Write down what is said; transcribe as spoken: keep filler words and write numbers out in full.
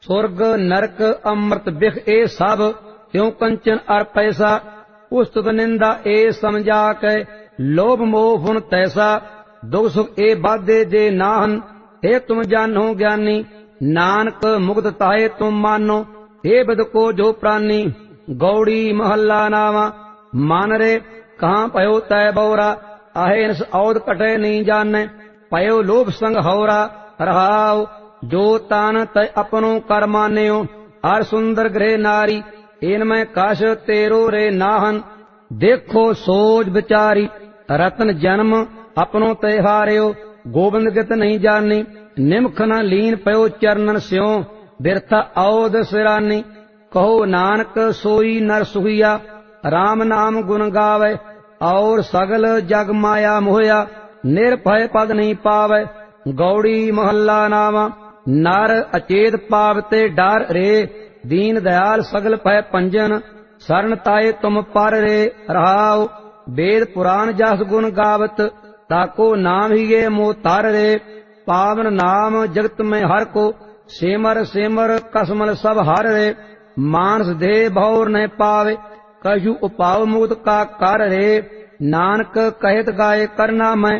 ਸੁਰਗ ਨਰਕ ਅੰਮ੍ਰਿਤ ਬਿਖ ਇਹ ਸਭ ਤਿਉ ਕੰਚਨ ਅਰ ਪੈਸਾ। ਉਸਤਤ ਨਿੰਦਾ ਇਹ ਸਮਝਾ ਕੇ ਲੋਭ ਮੋਹ ਫੁਨ ਤੈਸਾ। ਦੁਖ ਸੁਖ ਇਹ ਬਾਧੇ ਜੇ ਨਾਹਨ ਇਹ ਤੁਮ ਜਾਨੋ ਗਿਆਨੀ। ਨਾਨਕ ਮੁਕਤ ਤਾਏ ਤੁਮ ਮਾਨੋ ਇਹ ਬਿਦ ਕੋ ਜੋ ਪ੍ਰਾਨੀ। ਗੌੜੀ ਮਹੱਲਾ ਨਾਵਾ ਮਨ ਰੇ ਕਹਾਂ ਪਇਓ ਤੈ ਬਉਰਾ। आहे नस औद कटे नहीं जाने पयो लोभ संग हौरा। रहाओ जो तान तय अपनो कर मान्यो हर सुंदर गृह नारी। इनमें कश तेरो रे नाहन देखो सोच विचारी। रतन जन्म अपनो तय हार्यो गोबिंद गत नहीं जानी। निमख न लीन पयो चरणन स्यों बिरथा औद सिरानी। कहो नानक सोई नर सुहिया राम नाम गुण गावे। और सगल जग माया मोहया निरभय पद नहीं पावे। गौड़ी महल्ला नावा नर अचेत पावते डर रे। दीन दयाल सगल भय पंजन शरण ताए तुम पर रे। रहाओ वेद पुराण जस गुण गावत ताको नाम ही ये मोह तर रे। पावन नाम जगत में हर को सेमर सेमर कसमल सब हर रे। मानस देह भौर न पावे कछु उपाव मुक्त का कर रे। नानक कहत गाये करना मैं